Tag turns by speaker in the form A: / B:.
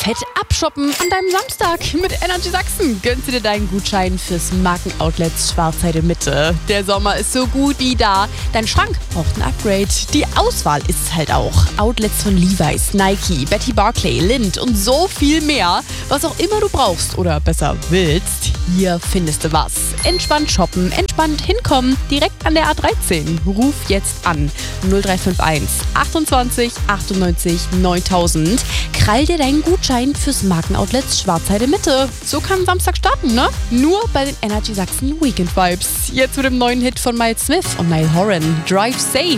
A: Fett abshoppen an deinem Samstag mit Energy Sachsen. Gönnst du dir deinen Gutschein fürs Markenoutlet Schwarzheide Mitte. Der Sommer ist so gut wie da. Dein Schrank braucht ein Upgrade. Die Auswahl ist es halt auch. Outlets von Levi's, Nike, Betty Barclay, Lindt und so viel mehr. Was auch immer du brauchst oder besser willst, hier findest du was. Entspannt shoppen, entspannt hinkommen, direkt an der A13. Ruf jetzt an 0351 28 98 9000. Krall dir deinen Gutschein fürs Markenoutlet Schwarzheide Mitte. So kann Samstag starten, ne? Nur bei den Energy Sachsen Weekend Vibes. Jetzt mit dem neuen Hit von Miles Smith und Niall Horan, Drive Safe.